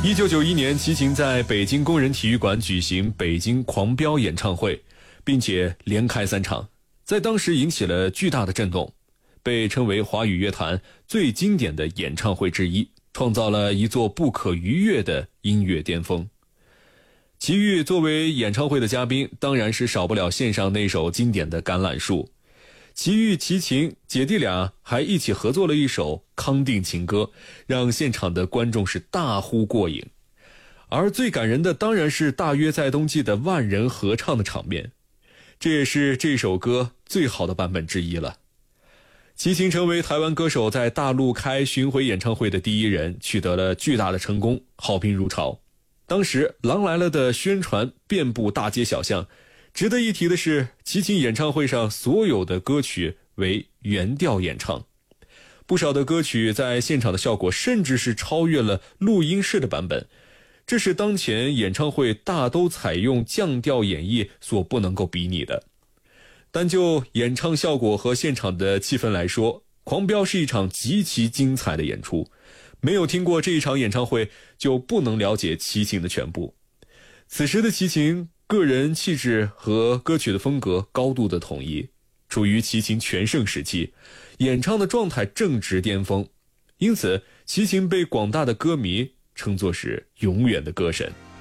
1991年，齐秦在北京工人体育馆举行北京狂飙演唱会，并且连开3场，在当时引起了巨大的震动，被称为华语乐坛最经典的演唱会之一，创造了一座不可逾越的音乐巅峰。齐豫作为演唱会的嘉宾，当然是少不了献上那首经典的《橄榄树》。齐豫、齐秦姐弟俩还一起合作了一首《康定情歌》，让现场的观众是大呼过瘾。而最感人的当然是大约在冬季的万人合唱的场面，这也是这首歌最好的版本之一了。齐秦成为台湾歌手在大陆开巡回演唱会的第一人，取得了巨大的成功，好评如潮。当时《狼来了》的宣传遍布大街小巷。值得一提的是，齐秦演唱会上所有的歌曲为原调演唱，不少的歌曲在现场的效果甚至是超越了录音室的版本，这是当前演唱会大都采用降调演绎所不能够比拟的。单就演唱效果和现场的气氛来说，狂飙是一场极其精彩的演出，没有听过这一场演唱会就不能了解齐秦的全部。此时的齐秦个人气质和歌曲的风格高度的统一，处于齐秦全盛时期，演唱的状态正值巅峰，因此齐秦被广大的歌迷称作是永远的歌神。